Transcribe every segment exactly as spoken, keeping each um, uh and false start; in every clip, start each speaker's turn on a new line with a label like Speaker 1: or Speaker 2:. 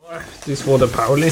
Speaker 1: Das war der Pauli.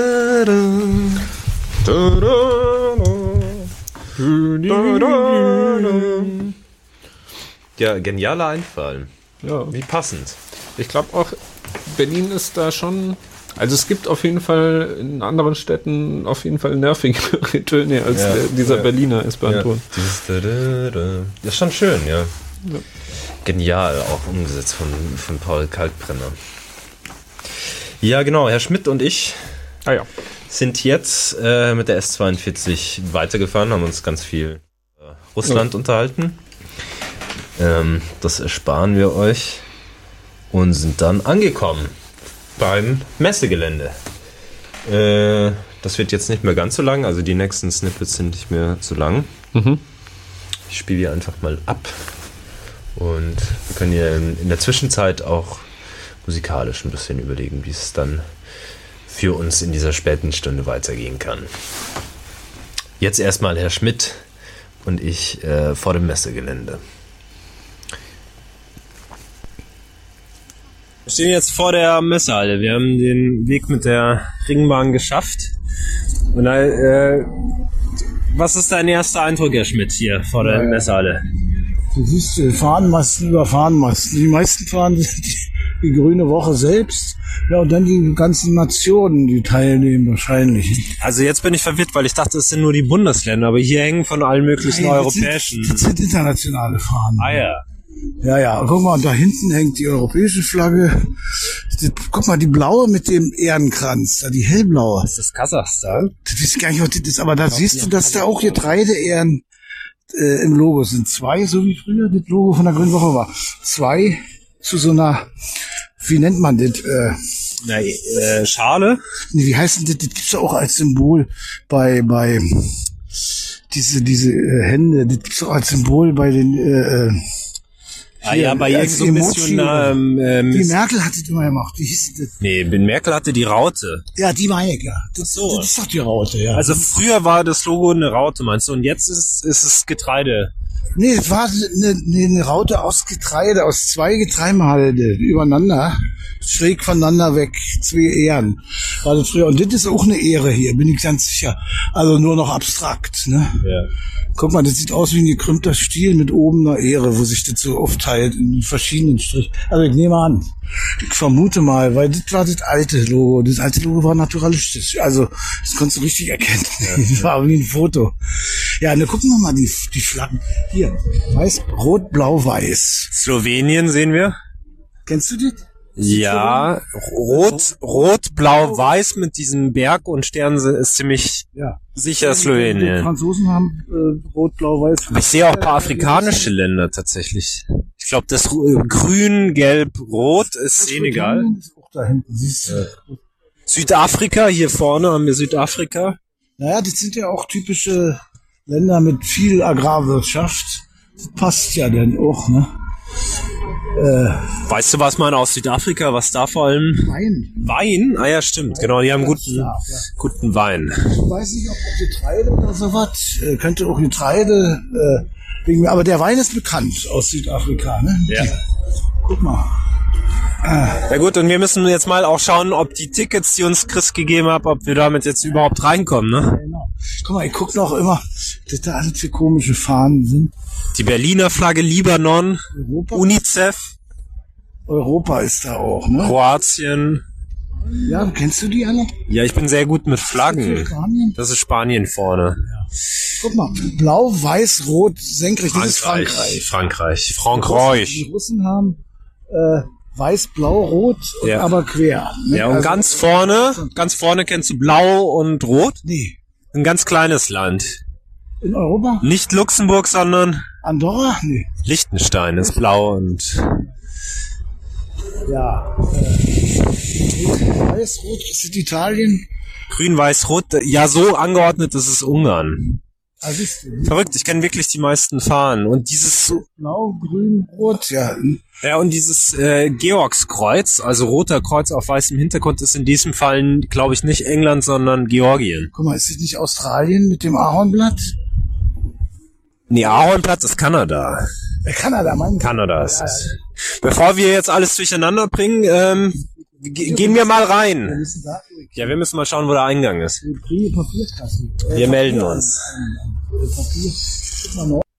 Speaker 2: Ja, genialer Einfall.
Speaker 1: Ja.
Speaker 2: Wie passend.
Speaker 1: Ich glaube auch, Berlin ist da schon... Also es gibt auf jeden Fall in anderen Städten auf jeden Fall nervigere Töne als
Speaker 2: ja,
Speaker 1: der, dieser
Speaker 2: ja.
Speaker 1: Berliner S-Bahn-Ton.
Speaker 2: Ja, dieses das ist schon schön, ja. ja. Genial, auch umgesetzt von, von Paul Kalkbrenner. Ja, genau, Herr Schmidt und ich
Speaker 1: ah, ja.
Speaker 2: sind jetzt äh, mit der S zweiundvierzig weitergefahren, haben uns ganz viel äh, Russland ja. unterhalten. Ähm, das ersparen wir euch und sind dann angekommen beim Messegelände. Äh, das wird jetzt nicht mehr ganz so lang, also die nächsten Snippets sind nicht mehr so lang.
Speaker 1: Mhm.
Speaker 2: Ich spiele hier einfach mal ab und wir können hier in, in der Zwischenzeit auch musikalisch ein bisschen überlegen, wie es dann für uns in dieser späten Stunde weitergehen kann. Jetzt erstmal Herr Schmidt und ich äh, vor dem Messegelände. Wir stehen jetzt vor der Messehalle. Wir haben den Weg mit der Ringbahn geschafft. Und da, äh, was ist dein erster Eindruck, Herr Schmidt, hier vor der ja, Messehalle?
Speaker 3: Du siehst äh, Fahnenmasten über Fahnenmasten. Die meisten fahren die, die Grüne Woche selbst. Ja, und dann die ganzen Nationen, die teilnehmen wahrscheinlich.
Speaker 2: Also jetzt bin ich verwirrt, weil ich dachte, es sind nur die Bundesländer, aber hier hängen von allen möglichen Nein, europäischen...
Speaker 3: Das sind, das sind internationale Fahnen.
Speaker 2: Ah ja.
Speaker 3: Ja, ja, guck mal, und da hinten hängt die europäische Flagge. Die, guck mal, die blaue mit dem Ehrenkranz, da die hellblaue.
Speaker 2: Das ist Kasachstan.
Speaker 3: Das weiß gar nicht, was das ist, aber da siehst du, dass da auch Getreideehren äh, im Logo sind. Zwei, so wie früher das Logo von der Grünen Woche war. Zwei zu so einer, wie nennt man das? Äh,
Speaker 2: Na, äh, Schale?
Speaker 3: Nee, wie heißt denn das? Das gibt's ja auch als Symbol bei, bei, diese, diese äh, Hände, das gibt's auch als Symbol bei den, äh,
Speaker 2: Ah ja, bei irgend so ein bisschen... Ähm, ähm,
Speaker 3: die Merkel hat das immer gemacht. Wie hieß das?
Speaker 2: Nee, Merkel hatte die Raute.
Speaker 3: Ja, die meine ich ja. Das,
Speaker 2: so.
Speaker 3: das ist doch die Raute, ja.
Speaker 2: Also früher war das Logo eine Raute, meinst du? Und jetzt ist, ist es Getreide.
Speaker 3: Nee, es war eine, eine Raute aus Getreide, aus zwei Getreidehalde übereinander, schräg voneinander weg, zwei Ehren. War das früher. Und das ist auch eine Ehre hier, bin ich ganz sicher. Also nur noch abstrakt, ne?
Speaker 2: Ja.
Speaker 3: Guck mal, das sieht aus wie ein gekrümmter Stiel mit oben einer Ehre, wo sich das so aufteilt in verschiedenen Strichen. Also ich nehme an, ich vermute mal, weil das war das alte Logo. Das alte Logo war naturalistisch. Also das konntest du richtig erkennen. Ja, das war wie ein Foto. Ja, ne, gucken wir mal die, die Flaggen. Hier, weiß, rot, blau, weiß.
Speaker 2: Slowenien sehen wir.
Speaker 3: Kennst du das?
Speaker 2: Ja, rot, rot, blau, weiß mit diesem Berg und Sternen ist ziemlich
Speaker 3: ja.
Speaker 2: sicher Slowenien.
Speaker 3: Die Franzosen haben äh, rot, blau, weiß.
Speaker 2: Aber ich sehe auch ein paar afrikanische Länder tatsächlich. Ich glaube, das äh, Grün, Gelb, Rot ist Senegal.
Speaker 3: Ist auch da hinten, siehst du.
Speaker 2: Ja. Südafrika, hier vorne haben wir Südafrika.
Speaker 3: Naja, das sind ja auch typische Länder mit viel Agrarwirtschaft. Das passt ja dann auch, ne?
Speaker 2: Äh, weißt du, was man aus Südafrika, was da vor allem?
Speaker 3: Wein.
Speaker 2: Wein? Ah ja, stimmt, genau, die haben guten,
Speaker 3: ja, ja.
Speaker 2: guten Wein.
Speaker 3: Ich weiß nicht, ob das Getreide oder sowas, äh, könnte auch Getreide, äh, wegen, aber der Wein ist bekannt aus Südafrika, ne?
Speaker 2: Ja.
Speaker 3: Die, guck mal.
Speaker 2: Ah. Ja gut, und wir müssen jetzt mal auch schauen, ob die Tickets, die uns Chris gegeben hat, ob wir damit jetzt überhaupt reinkommen, ne?
Speaker 3: Ja, genau. Guck mal, ich guck noch immer, dass da alles für komische Fahnen sind.
Speaker 2: Die Berliner Flagge, Libanon,
Speaker 3: Europa?
Speaker 2: UNICEF.
Speaker 3: Europa ist da auch, ne?
Speaker 2: Kroatien.
Speaker 3: Ja, kennst du die alle?
Speaker 2: Ja, ich bin sehr gut mit Flaggen.
Speaker 3: Das ist Spanien,
Speaker 2: das ist Spanien vorne.
Speaker 3: Ja. Guck mal, blau, weiß, rot, senkrecht, das ist
Speaker 2: Frankreich.
Speaker 3: Frankreich.
Speaker 2: Frankreich. Frankreich.
Speaker 3: Die Russen haben äh, weiß, blau, rot, und
Speaker 2: ja.
Speaker 3: aber quer. Ne?
Speaker 2: Ja, und
Speaker 3: also,
Speaker 2: ganz vorne, ganz vorne kennst du blau und rot?
Speaker 3: Nee.
Speaker 2: Ein ganz kleines Land.
Speaker 3: In Europa?
Speaker 2: Nicht Luxemburg, sondern
Speaker 3: Andorra? Nee.
Speaker 2: Liechtenstein ist blau und...
Speaker 3: Ja. Äh, weiß, rot ist Italien.
Speaker 2: Grün, weiß, rot. Ja, so angeordnet, das ist Ungarn.
Speaker 3: Also ist,
Speaker 2: verrückt, ich kenne wirklich die meisten Fahnen. Und dieses...
Speaker 3: Blau, grün, rot, ja.
Speaker 2: Ja, und dieses äh, Georgskreuz, also roter Kreuz auf weißem Hintergrund, ist in diesem Fall, glaube ich, nicht England, sondern Georgien.
Speaker 3: Guck mal, ist das nicht Australien mit dem Ahornblatt?
Speaker 2: Nee, Ahornblatt ist Kanada.
Speaker 3: Ja, Kanada, Mann.
Speaker 2: Kanada ist es. Bevor wir jetzt alles durcheinander bringen, ähm, Ge- gehen wir mal rein.
Speaker 3: Wir müssen da durch.
Speaker 2: Ja, wir müssen mal schauen, wo der Eingang ist.
Speaker 3: Wir bringen Papierkassen. Äh,
Speaker 2: Wir
Speaker 3: Papier
Speaker 2: melden
Speaker 3: an-
Speaker 2: uns.
Speaker 3: an- an- Papier. Guck mal noch.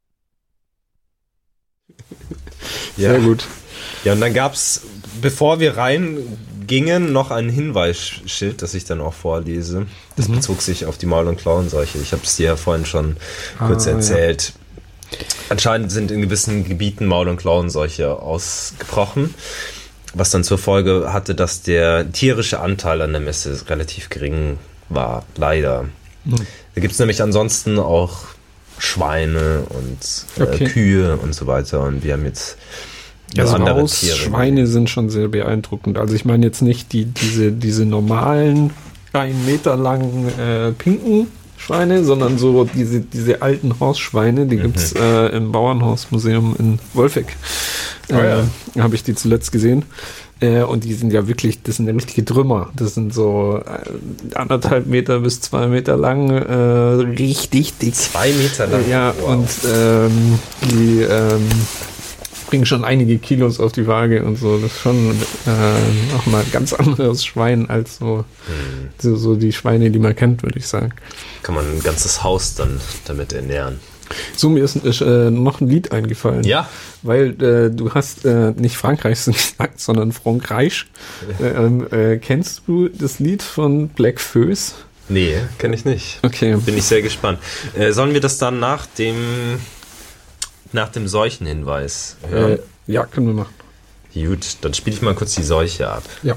Speaker 2: Ja.
Speaker 1: Sehr gut.
Speaker 2: Ja, und dann gab's, bevor wir reingingen, noch ein Hinweisschild, das ich dann auch vorlese. Das bezog sich auf die Maul- und Klauenseuche. Ich habe es dir ja vorhin schon kurz
Speaker 1: Ah,
Speaker 2: erzählt. Anscheinend sind in gewissen Gebieten Maul- und Klauenseuche ausgebrochen, was dann zur Folge hatte, dass der tierische Anteil an der Messe relativ gering war, leider. Da gibt's nämlich ansonsten auch Schweine und äh,
Speaker 1: Okay.
Speaker 2: Kühe und so weiter. Und wir haben jetzt ja,
Speaker 1: Also
Speaker 2: andere
Speaker 1: Maus,
Speaker 2: Tiere.
Speaker 1: Schweine sind schon sehr beeindruckend. Also ich meine jetzt nicht die, diese, diese normalen, einen Meter langen äh, pinken Schweine, sondern so diese, diese alten Hausschweine, die gibt's äh, im Bauernhausmuseum in Wolfegg. Äh,
Speaker 2: Oh ja.
Speaker 1: Habe ich die zuletzt gesehen. Äh, und die sind ja wirklich, das sind ja richtige Trümmer. Das sind so äh, anderthalb Meter bis zwei Meter lang, äh, richtig dick.
Speaker 2: Zwei Meter lang.
Speaker 1: Ja,
Speaker 2: Wow.
Speaker 1: und ähm, die ähm, bringen schon einige Kilos auf die Waage und so. Das ist schon äh, auch mal ein ganz anderes Schwein als so,
Speaker 2: Hm.
Speaker 1: so, so die Schweine, die man kennt, würde ich sagen.
Speaker 2: Kann man ein ganzes Haus dann damit ernähren.
Speaker 1: So, mir ist äh, noch ein Lied eingefallen.
Speaker 2: Ja.
Speaker 1: Weil äh, du hast äh, nicht Frankreich gesagt, sondern Frankreich. Äh, ähm, äh, kennst du das Lied von Black Föß?
Speaker 2: Nee, kenne ich nicht.
Speaker 1: Okay.
Speaker 2: Bin ich sehr gespannt. Äh, sollen wir das dann nach dem nach dem Seuchenhinweis hören?
Speaker 1: Äh, ja, können wir machen.
Speaker 2: Gut, dann spiele ich mal kurz die Seuche ab.
Speaker 1: Ja.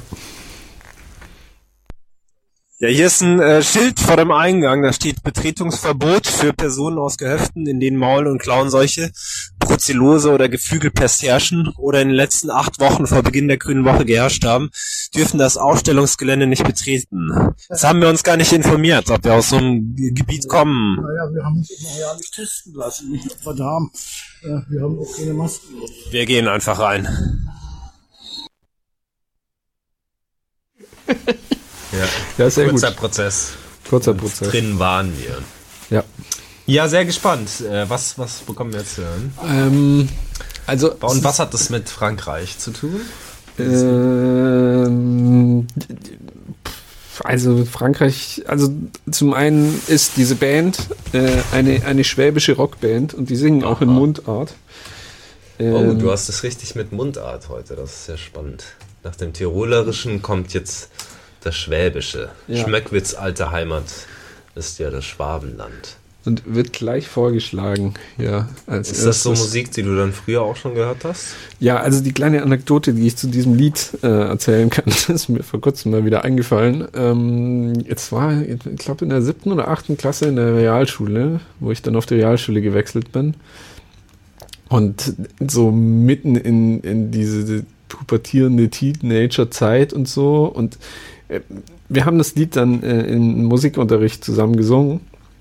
Speaker 2: Ja, hier ist ein äh, Schild vor dem Eingang, da steht Betretungsverbot für Personen aus Gehöften, in denen Maul- und Klauenseuche, Brucellose oder Geflügelpest herrschen oder in den letzten acht Wochen vor Beginn der Grünen Woche geherrscht haben, dürfen das Ausstellungsgelände nicht betreten. Das haben wir uns gar nicht informiert, ob wir aus so einem Ge- Gebiet kommen.
Speaker 3: Naja, wir haben uns noch ja nicht testen lassen. Nicht, ob wir da haben. Ja, wir haben auch keine Masken.
Speaker 2: Wir gehen einfach rein. Ja,
Speaker 1: Ja, sehr
Speaker 2: kurzer
Speaker 1: gut.
Speaker 2: Prozess.
Speaker 1: Kurzer Prozess.
Speaker 2: Drin waren wir.
Speaker 1: Ja.
Speaker 2: Ja, sehr gespannt. Äh, was, was bekommen wir jetzt zu hören?
Speaker 1: Ähm, also,
Speaker 2: Und was hat das mit Frankreich zu tun?
Speaker 1: Ähm, also Frankreich, also zum einen ist diese Band äh, eine, eine schwäbische Rockband und die singen auch in
Speaker 2: Aha.
Speaker 1: Mundart.
Speaker 2: Oh,
Speaker 1: Ähm,
Speaker 2: du hast es richtig mit Mundart heute. Das ist sehr spannend. Nach dem Tirolerischen kommt jetzt das Schwäbische.
Speaker 1: Ja.
Speaker 2: Schmöckwitz, alte Heimat, ist ja das Schwabenland.
Speaker 1: und wird gleich vorgeschlagen. Ja, als
Speaker 2: Ist das so
Speaker 1: erstes.
Speaker 2: Musik, die du dann früher auch schon gehört hast?
Speaker 1: Ja, also die kleine Anekdote, die ich zu diesem Lied äh, erzählen kann, ist mir vor kurzem mal wieder eingefallen. Ähm, jetzt war, ich glaube in der siebten oder achten Klasse in der Realschule, wo ich dann auf die Realschule gewechselt bin. Und so mitten in, in diese pubertierende Teenager-Zeit und so. Und äh, wir haben das Lied dann äh, im Musikunterricht zusammen gesungen.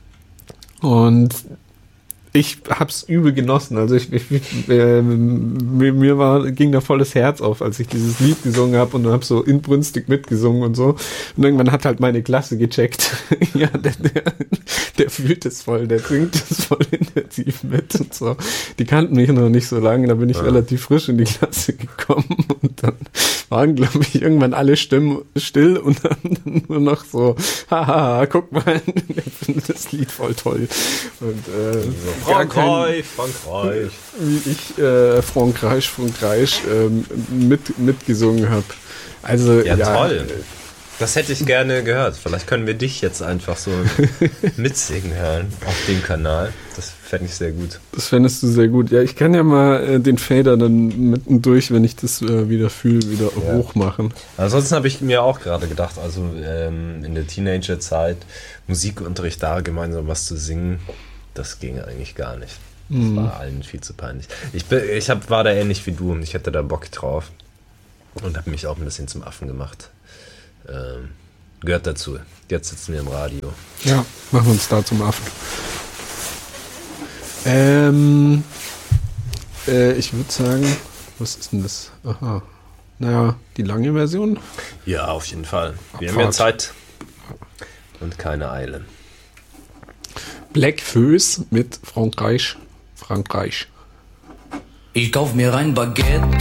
Speaker 1: Und ich hab's übel genossen. Also ich, ich äh, mir, mir war, ging da volles Herz auf, als ich dieses Lied gesungen habe und hab so inbrünstig mitgesungen und so. Und irgendwann hat halt meine Klasse gecheckt. Ja, der, der, der fühlt es voll, der singt es voll intensiv mit und so. Die kannten mich noch nicht so lange, da bin ich
Speaker 2: Ja.
Speaker 1: relativ frisch in die Klasse gekommen und dann waren, glaube ich, irgendwann alle Stimmen still und haben dann nur noch so, haha, guck mal, der findet das Lied voll toll. Und äh, gar kein,
Speaker 2: Frankreich, Frankreich.
Speaker 1: wie ich äh, Frankreich, Frankreich ähm, mit, mitgesungen habe. Also,
Speaker 2: Ja,
Speaker 1: ja,
Speaker 2: toll. Das hätte ich gerne gehört. Vielleicht können wir dich jetzt einfach so mitsingen hören auf dem Kanal. Das fände ich sehr gut.
Speaker 1: Das fändest du sehr gut. Ja, ich kann ja mal äh, den Fader dann mittendurch, wenn ich das äh, wieder fühle, wieder
Speaker 2: Ja.
Speaker 1: hoch machen.
Speaker 2: Ansonsten habe ich mir auch gerade gedacht, also ähm, in der Teenagerzeit Musikunterricht da gemeinsam was zu singen, das ging eigentlich gar nicht. Das
Speaker 1: Mhm.
Speaker 2: war allen viel zu peinlich. Ich, bin, ich hab, war da ähnlich wie du und ich hatte da Bock drauf und habe mich auch ein bisschen zum Affen gemacht. Ähm, gehört dazu. Jetzt sitzen wir im Radio.
Speaker 1: Ja, machen wir uns da zum Affen. Ähm, äh, ich würde sagen, was ist denn das? Aha. Naja, die lange Version.
Speaker 2: Ja, auf jeden Fall. Wir haben
Speaker 1: Abfahrt.
Speaker 2: ja Zeit und keine Eile.
Speaker 1: Black Föß mit Frankreich. Frankreich.
Speaker 4: Ich kauf mir ein Baguette.